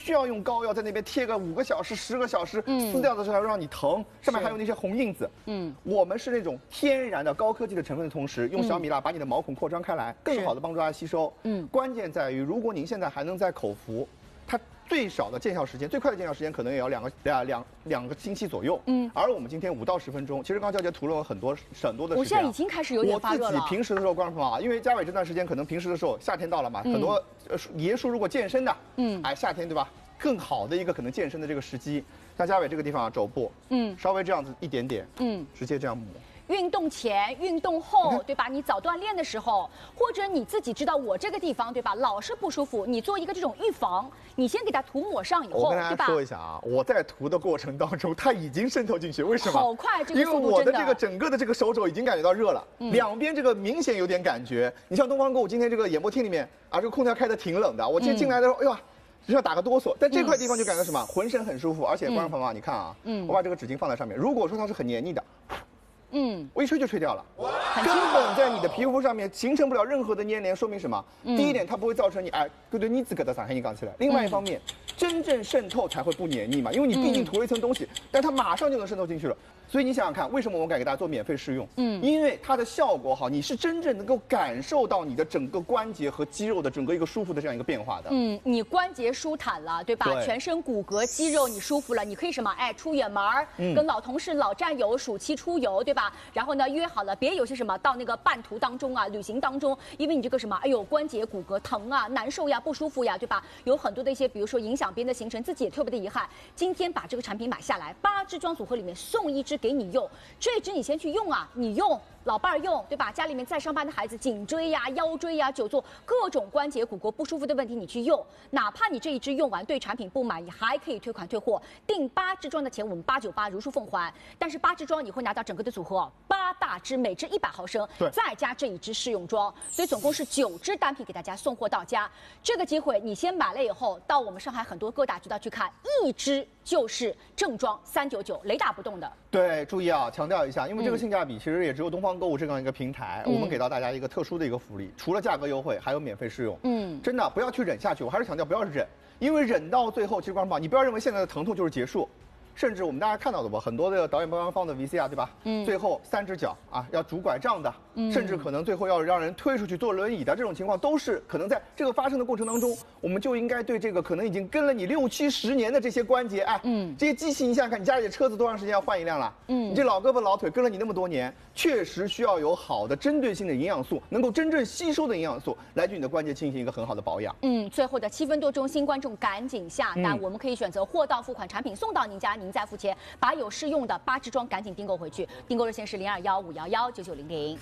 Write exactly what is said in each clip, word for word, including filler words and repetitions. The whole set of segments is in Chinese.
需要用膏药在那边贴个五个小时、十个小时， 嗯撕掉的时候还会让你疼，上面还有那些红印子。 嗯， 我们是那种天然的高科技的成分的同时，用小米蜡把你的毛孔扩张开来，更好的帮助它吸收。 嗯， 关键在于，如果您现在还能在口服，它最少的见效时间，最快的见效时间可能也要两个两两两个星期左右。嗯，而我们今天五到十分钟，其实刚刚娇姐涂了很多很多的时间。 我现在已经开始有点发热了。 我自己平时的时候，观众朋友啊，因为嘉伟这段时间可能平时的时候，夏天到了嘛，很多呃爷叔如果健身的，嗯，哎，夏天对吧？更好的一个可能健身的这个时机，像嘉伟这个地方啊，肘部，嗯，稍微这样子一点点，嗯，直接这样抹。 运动前、运动后，对吧？你早锻炼的时候，或者你自己知道我这个地方，对吧？老是不舒服，你做一个这种预防，你先给它涂抹上以后， 我跟大家说一下啊，我在涂的过程当中，它已经渗透进去，为什么？ 好快，这个因为速度真的。 我的这个整个的这个手肘已经感觉到热了，嗯、两边这个明显有点感觉。你像东方购物今天这个演播厅里面啊，这个空调开的挺冷的，我今天进来的时候，哎呀。只要打个哆嗦，但这块地方就感觉什么，浑身很舒服，而且观众朋友啊，你看啊，嗯，我把这个纸巾放在上面，如果说它是很黏腻的，嗯，我一吹就吹掉了，根本在你的皮肤上面形成不了任何的粘连，说明什么？第一点，它不会造成你哎，对对，腻子疙瘩、散黑你杠起来。另外一方面，真正渗透才会不黏腻嘛，因为你毕竟涂了一层东西，但它马上就能渗透进去了。所以你想想看，为什么我敢给大家做免费试用？嗯，因为它的效果好，你是真正能够感受到你的整个关节和肌肉的整个一个舒服的这样一个变化的。 嗯，你关节舒坦了，对吧？ 对全身骨骼肌肉你舒服了，你可以什么？哎，出远门儿，嗯、跟老同事、老战友暑期出游，对吧？然后呢，约好了，别有些什么到那个半途当中啊，旅行当中，因为你这个什么，哎呦，关节骨骼疼啊、难受呀、不舒服呀，对吧？有很多的一些，比如说影响别人的行程，自己也特别的遗憾。今天把这个产品买下来，八支装组合里面送一支给你用。这支你先去用啊，你用老伴儿用，对吧？家里面在上班的孩子，颈椎呀、腰椎呀、久坐各种关节骨骼不舒服的问题，你去用。哪怕你这一支用完对产品不满意，还可以退款退货。订八支装的钱我们八九八如数奉还，但是八支装你会拿到整个的组合，八大支，每支一百毫升，再加这一支试用装，所以总共是九支单品给大家送货到家。这个机会你先买了以后，到我们上海很多各大渠道去看，一支就是正装三九九，雷打不动的。 对，注意啊，强调一下，因为这个性价比其实也只有东方购物这样一个平台，嗯、我们给到大家一个特殊的一个福利，除了价格优惠，还有免费试用。嗯，真的不要去忍下去，我还是强调不要忍，因为忍到最后，其实观众朋友，你不要认为现在的疼痛就是结束。甚至我们大家看到的吧，很多的导演官方的 V C R 对吧？嗯，最后三只脚啊，要拄拐杖的，嗯，甚至可能最后要让人推出去坐轮椅的这种情况，都是可能在这个发生的过程当中，我们就应该对这个可能已经跟了你六七十年的这些关节，哎，嗯，这些机器，你想想看，你家里的车子多长时间要换一辆了？嗯，你这老胳膊老腿跟了你那么多年，确实需要有好的针对性的营养素，能够真正吸收的营养素，来对你的关节进行一个很好的保养。 嗯，最后的七分多钟，新观众赶紧下单，嗯、我们可以选择货到付款，产品送到您家，您再付钱。把有试用的八支装赶紧订购回去，订购热线是零二幺五幺幺九九零零。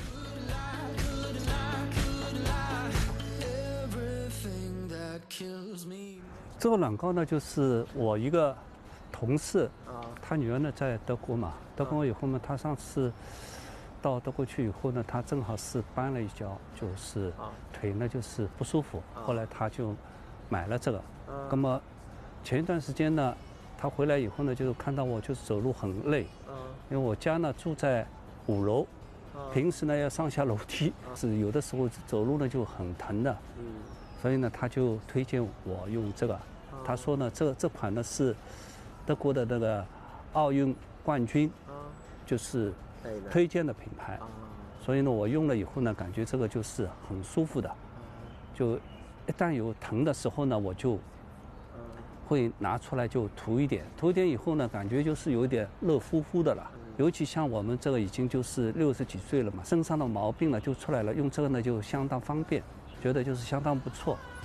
这个软膏呢，就是我一个同事，他女儿呢在德国嘛，德国以后呢，他上次到德国去以后呢，他正好是搬了一跤，就是腿呢就是不舒服，后来他就买了这个。那么前一段时间呢，他回来以后呢，就是看到我就是走路很累，因为我家呢住在五楼，平时呢要上下楼梯，是有的时候走路呢就很疼的，所以呢他就推荐我用这个。他说呢，这这款呢是德国的那个奥运冠军，就是推荐的品牌，所以呢我用了以后呢，感觉这个就是很舒服的，就一旦有疼的时候呢，我就会拿出来就涂一点，涂一点以后呢，感觉就是有点热乎乎的了。尤其像我们这个已经就是六十几岁了嘛，身上的毛病呢就出来了，用这个呢就相当方便，觉得就是相当不错。